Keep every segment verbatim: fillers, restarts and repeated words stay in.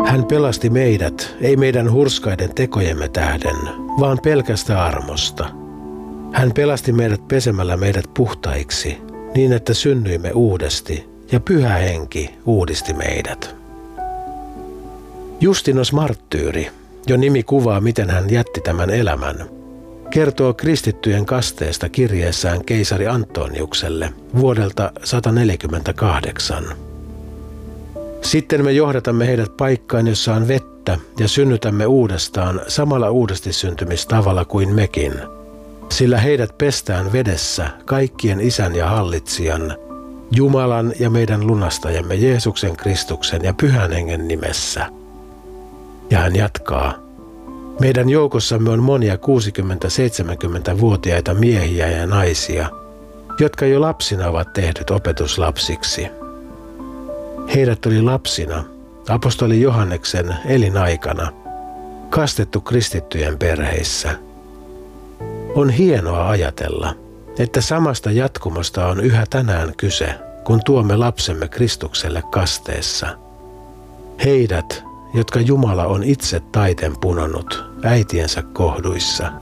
Hän pelasti meidät, ei meidän hurskaiden tekojemme tähden, vaan pelkästä armosta. Hän pelasti meidät pesemällä meidät puhtaiksi, niin että synnyimme uudesti, ja Pyhä Henki uudisti meidät. Justinos marttyyri, jo nimi kuvaa miten hän jätti tämän elämän, kertoo kristittyjen kasteesta kirjeessään keisari Antoniukselle vuodelta sata neljäkymmentäkahdeksan. Sitten me johdatamme heidät paikkaan, jossa on vettä, ja synnytämme uudestaan samalla uudesti syntymistavalla kuin mekin, sillä heidät pestään vedessä kaikkien Isän ja Hallitsijan, Jumalan ja meidän lunastajamme Jeesuksen Kristuksen ja Pyhän Hengen nimessä. Ja hän jatkaa. Meidän joukossamme on monia kuusikymmentä-seitsemänkymmentävuotiaita miehiä ja naisia, jotka jo lapsina ovat tehdyt opetuslapsiksi. Heidät oli lapsina, apostoli Johanneksen elinaikana, kastettu kristittyjen perheissä. On hienoa ajatella, että samasta jatkumosta on yhä tänään kyse, kun tuomme lapsemme Kristukselle kasteessa. Heidät, jotka Jumala on itse taiten punonut äitiensä kohduissa.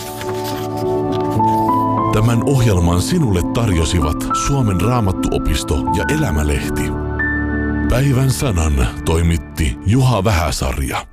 Tämän ohjelman sinulle tarjosivat Suomen Raamattuopisto ja Elämälehti. Päivän sanan toimitti Juha Vähäsarja.